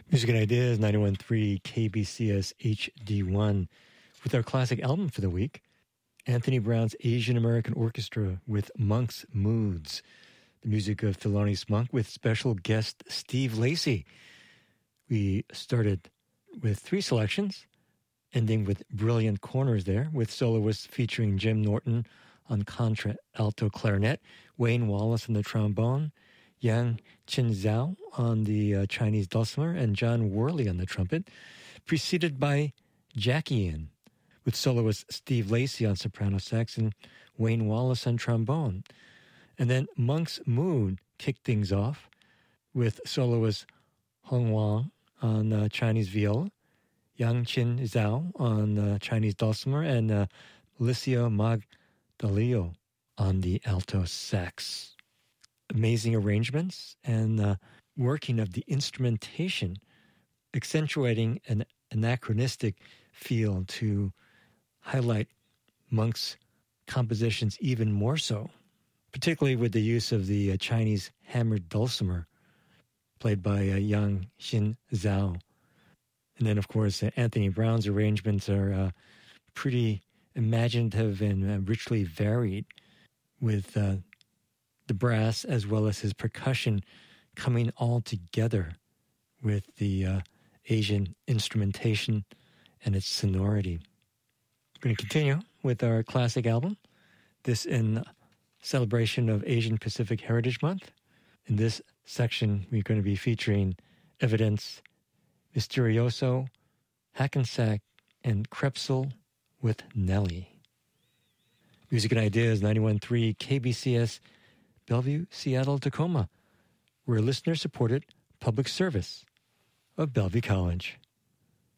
Music and Ideas, 91.3 KBCS HD1. With our classic album for the week, Anthony Brown's Asian American Orchestra with Monk's Moods. The music of Thelonious Monk with special guest Steve Lacy. We started with 3 selections, ending with brilliant corners there, with soloists featuring Jim Norton on contra-alto clarinet, Wayne Wallace on the trombone, Yang Qinzhao on the Chinese dulcimer, and John Worley on the trumpet, preceded by Jackie In, with soloist Steve Lacy on soprano sax and Wayne Wallace on trombone. And then Monk's Mood kicked things off with soloist Hong Wang on Chinese viola, Yang Qinzhao on Chinese dulcimer, and Licio Magdalio on the alto sax. Amazing arrangements and working of the instrumentation, accentuating an anachronistic feel to highlight Monk's compositions even more so, particularly with the use of the Chinese hammered dulcimer played by Yang Qinzhao. And then, of course, Anthony Brown's arrangements are pretty imaginative and richly varied, with the brass as well as his percussion coming all together with the Asian instrumentation and its sonority. We're going to continue with our classic album, this in celebration of Asian Pacific Heritage Month. In this section, we're going to be featuring Evidence, Misterioso, Hackensack, and Krepsel with Nelly. Music and Ideas, 91.3 KBCS, Bellevue, Seattle, Tacoma. We're a listener-supported public service of Bellevue College.